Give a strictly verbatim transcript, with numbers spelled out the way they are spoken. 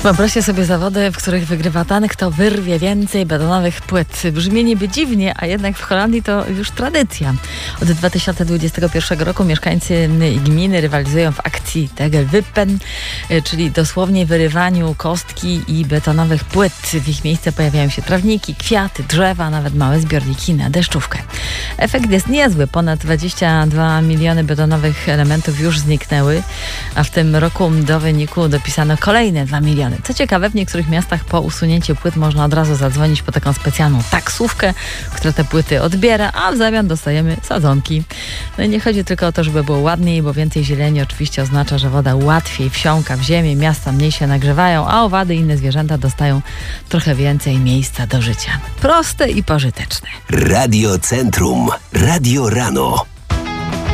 Wyobraźcie sobie zawody, w których wygrywa ten, kto wyrwie więcej betonowych płyt. Brzmi niby dziwnie, a jednak w Holandii to już tradycja. Od dwa tysiące dwudziestego pierwszego roku mieszkańcy gminy rywalizują w akcji Tegelwippen, czyli dosłownie wyrywaniu kostki i betonowych płyt. W ich miejsce pojawiają się trawniki, kwiaty, drzewa, nawet małe zbiorniki na deszczówkę. Efekt jest niezły. Ponad dwadzieścia dwa miliony betonowych elementów już zniknęły, a w tym roku do wyniku dopisano kolejne dwa miliony. Co ciekawe, w niektórych miastach po usunięciu płyt można od razu zadzwonić po taką specjalną taksówkę, która te płyty odbiera, a w zamian dostajemy sadzonki. No i nie chodzi tylko o to, żeby było ładniej, bo więcej zieleni oczywiście oznacza, że woda łatwiej wsiąka w ziemię, miasta mniej się nagrzewają, a owady i inne zwierzęta dostają trochę więcej miejsca do życia. Proste i pożyteczne. Radio Centrum. Radio Rano.